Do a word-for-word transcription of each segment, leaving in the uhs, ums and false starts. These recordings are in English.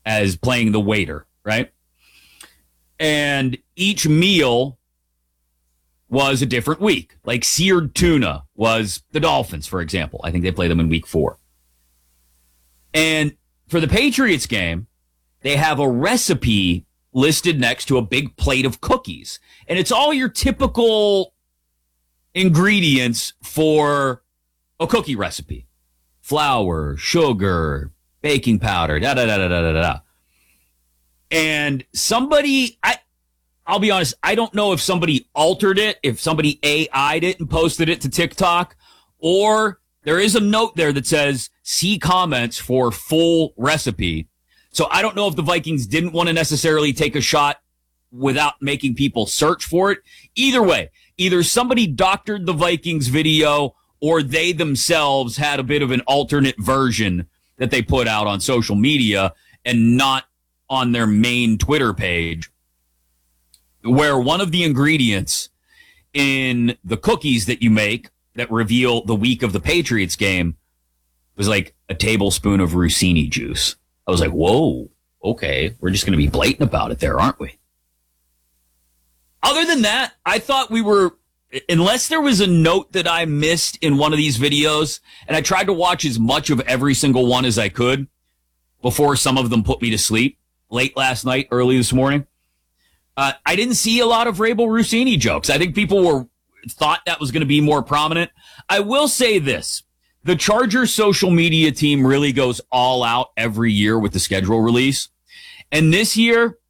as playing the waiter, right? And each meal was a different week. Like seared tuna was the Dolphins, for example. I think they play them in week four. And for the Patriots game, they have a recipe listed next to a big plate of cookies. And it's all your typical ingredients for a cookie recipe. Flour, sugar, baking powder, da da da da da da da. And somebody, I, I'll be honest, I don't know if somebody altered it, if somebody A I'd it and posted it to TikTok, or there is a note there that says, see comments for full recipe. So I don't know if the Vikings didn't want to necessarily take a shot without making people search for it. Either way, either somebody doctored the Vikings video or they themselves had a bit of an alternate version that they put out on social media and not on their main Twitter page, where one of the ingredients in the cookies that you make that reveal the week of the Patriots game was like a tablespoon of Rossini juice. I was like, whoa, okay, we're just going to be blatant about it there, aren't we? Other than that, I thought we were, unless there was a note that I missed in one of these videos, and I tried to watch as much of every single one as I could before some of them put me to sleep late last night, early this morning. Uh, I didn't see a lot of Vrabel Rossini jokes. I think people were thought that was going to be more prominent. I will say this. The Chargers social media team really goes all out every year with the schedule release. And this year,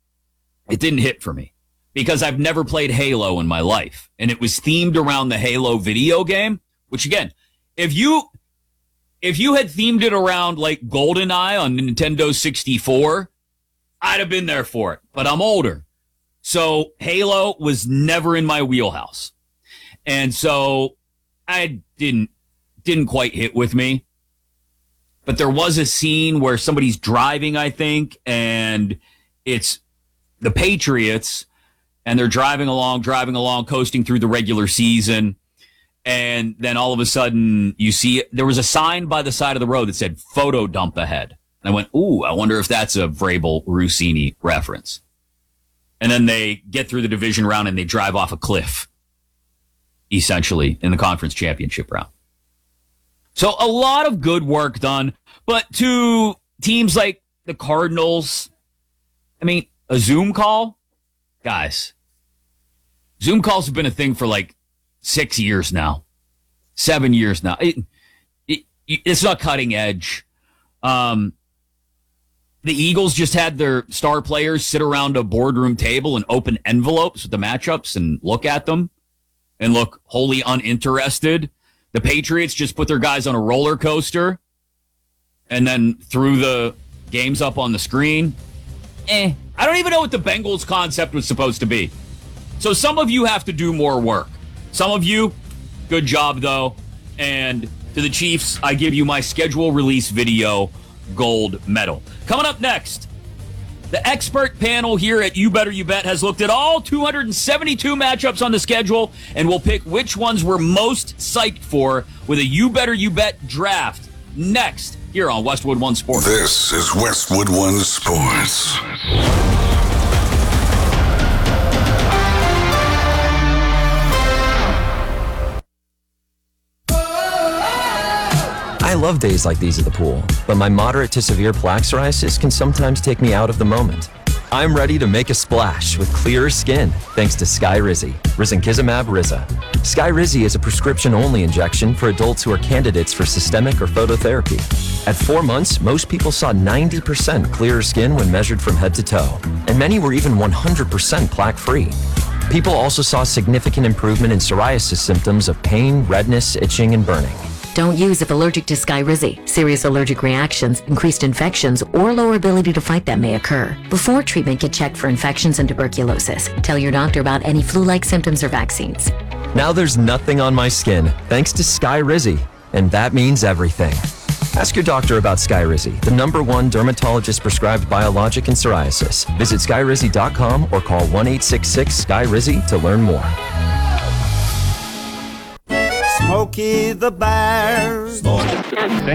it didn't hit for me because I've never played Halo in my life. And it was themed around the Halo video game, which again, if you if you had themed it around like GoldenEye on Nintendo sixty-four, I'd have been there for it. But I'm older. So Halo was never in my wheelhouse. And so I didn't didn't quite hit with me. But there was a scene where somebody's driving, I think, and it's the Patriots, and they're driving along, driving along, coasting through the regular season. And then all of a sudden you see there was a sign by the side of the road that said photo dump ahead. And I went, ooh, I wonder if that's a Vrabel Rossini reference. And then they get through the division round and they drive off a cliff, essentially, in the conference championship round. So a lot of good work done. But to teams like the Cardinals, I mean, a Zoom call? Guys, Zoom calls have been a thing for like six years now, seven years now. It, it, it's not cutting edge. Um, the Eagles just had their star players sit around a boardroom table and open envelopes with the matchups and look at them and look wholly uninterested. The Patriots just put their guys on a roller coaster and then threw the games up on the screen. Eh. I don't even know what the Bengals concept was supposed to be. So some of you have to do more work. Some of you, good job, though. And to the Chiefs, I give you my schedule release video gold medal. Coming up next, the expert panel here at You Better You Bet has looked at all two hundred seventy-two matchups on the schedule and will pick which ones we're most psyched for with a You Better You Bet draft next here on Westwood One Sports. This is Westwood One Sports. I love days like these at the pool, but my moderate to severe plaque psoriasis can sometimes take me out of the moment. I'm ready to make a splash with clearer skin thanks to Skyrizi, Risankizumab Riza. Skyrizi is a prescription-only injection for adults who are candidates for systemic or phototherapy. At four months, most people saw ninety percent clearer skin when measured from head to toe, and many were even one hundred percent plaque-free. People also saw significant improvement in psoriasis symptoms of pain, redness, itching, and burning. Don't use if allergic to Skyrizi. Serious allergic reactions, increased infections, or lower ability to fight them may occur. Before treatment, get checked for infections and tuberculosis. Tell your doctor about any flu-like symptoms or vaccines. Now there's nothing on my skin, thanks to Skyrizi, and that means everything. Ask your doctor about Skyrizi, the number one dermatologist-prescribed biologic in psoriasis. Visit skyrizi dot com or call one eight six six Sky Rizi to learn more. Smokey the Bear.